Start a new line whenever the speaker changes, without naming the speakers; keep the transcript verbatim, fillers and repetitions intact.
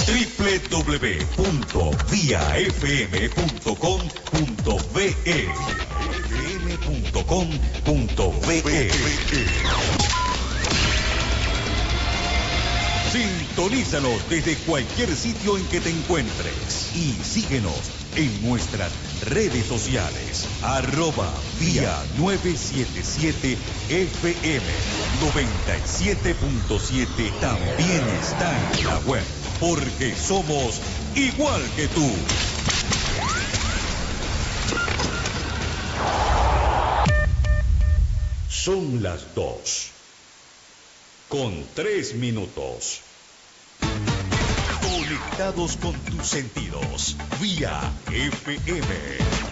doble u doble u doble u punto vía f m punto com punto be e f m punto com punto be e. Sintonízanos desde cualquier sitio en que te encuentres y síguenos en nuestras redes sociales, arroba vía novecientos setenta y siete F M noventa y siete punto siete. También está en la web, porque somos igual que tú. Son las dos, con tres minutos. Conectados con tus sentidos, vía F M.